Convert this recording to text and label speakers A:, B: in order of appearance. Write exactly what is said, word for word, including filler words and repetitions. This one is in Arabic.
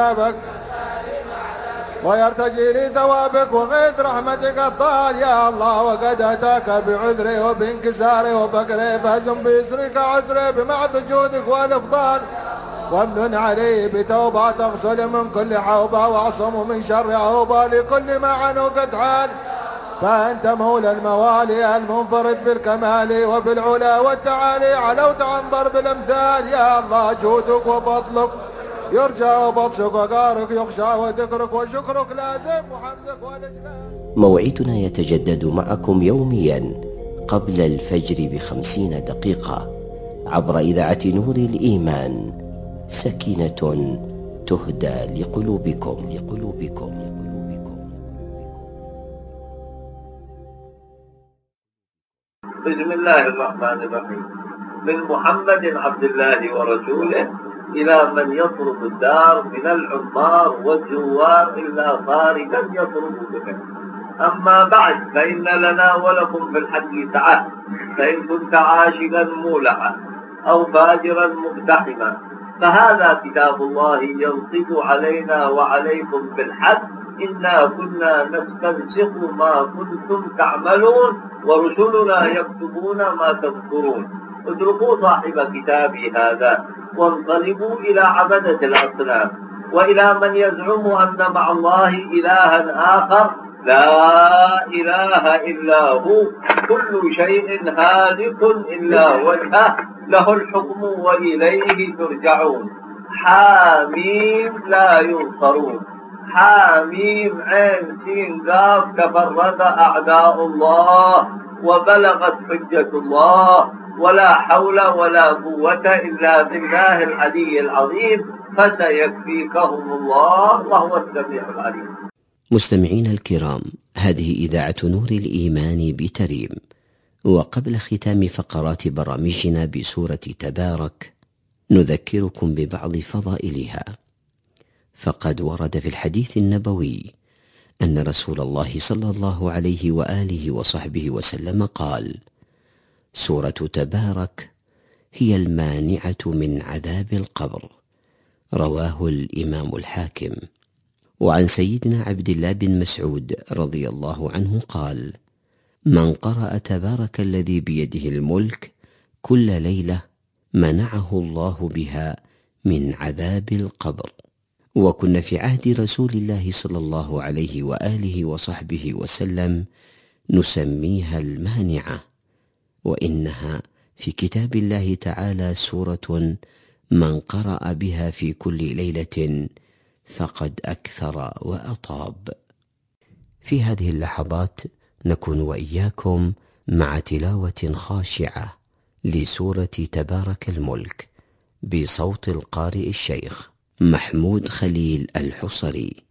A: عذابك ويرتجي لي ثوابك وغيث رحمتك الطال يا الله. وقد أتاك بعذري وبانكساري وفقري فهزم بيسرك عسري بمعط جودك والإفضال. وامن علي بتوبة تغسل من كل حوبة واعصم من شر عوبة لكل ما عنوك حال. فأنت مولى الموالي المنفرد بالكمال وبالعلا والتعالي علوت عن ضرب الأمثال يا الله. جودك وفضلك يرجى وبطشك وقارك يخشى وذكرك وشكرك لازم وحمدك والإجلال.
B: موعدنا يتجدد معكم يوميا قبل الفجر بخمسين دقيقة عبر إذاعة نور الإيمان. سكينة تهدى لقلوبكم لقلوبكم لقلوبكم.
C: بسم الله الرحمن الرحيم. من محمد عبد الله ورسوله إلى من يطرد الدار من العمار والزوار إلا خارجا يطرد بهم. أما بعد فإن لنا ولكم في الحج سعة. فإن كنت عاشقا مولعا أو فاجرا مقتحما فهذا كتاب الله ينصب علينا وعليكم بالحق. إنا كنا نستنسخ ما كنتم تعملون ورسلنا يكتبون ما تذكرون. اتركوا صاحب كتابي هذا وانقلبوا إلى عبدة الأصنام وإلى من يزعم أن مع الله إلها آخر لا إله إلا هو. كل شيء هالك إلا وجهه له الحكم وإليه ترجعون. حاميم لا ينصرون. حاميم عين سين قاف تفرد أعداء الله وبلغت حجة الله ولا حول ولا قوة إلا بالله العلي العظيم فسيكفيكهم الله وهو السميع العليم.
B: مستمعينا الكرام، هذه إذاعة نور الإيمان بتريم. وقبل ختام فقرات برامجنا بسورة تبارك نذكركم ببعض فضائلها. فقد ورد في الحديث النبوي أن رسول الله صلى الله عليه وآله وصحبه وسلم قال: سورة تبارك هي المانعة من عذاب القبر. رواه الإمام الحاكم. وعن سيدنا عبد الله بن مسعود رضي الله عنه قال: من قرأ تبارك الذي بيده الملك كل ليلة منعه الله بها من عذاب القبر. وكنا في عهد رسول الله صلى الله عليه وآله وصحبه وسلم نسميها المانعة، وإنها في كتاب الله تعالى سورة من قرأ بها في كل ليلة فقد أكثر وأطاب. في هذه اللحظات نكون وإياكم مع تلاوة خاشعة لسورة تبارك الملك بصوت القارئ الشيخ محمود خليل الحصري.